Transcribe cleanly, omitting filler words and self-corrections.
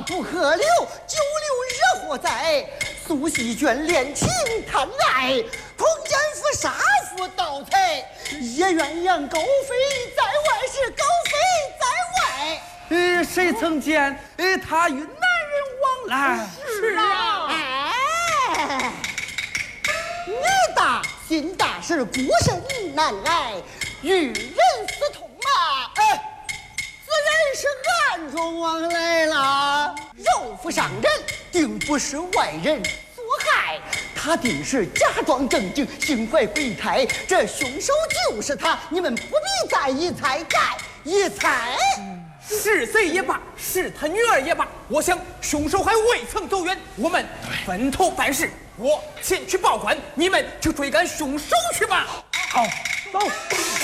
不可留，久留惹祸哉。苏锡眷恋情贪爱，通奸夫杀夫盗财，也鸳鸯狗飞在外，是狗飞在外。 谁曾见他与男人往来？ 是啊，哎，你大心大是孤身难挨，与人私通啊！哎，此人是暗中往来了，肉腹上人，定不是外人所害，他定是假装正经，心怀鬼胎。这凶手就是他，你们不必再一猜再一猜。 是贼也罢，是他女儿也罢，我想凶手还未曾走远，我们分头办事。我前去报官，你们就追赶凶手去吧。 好，走。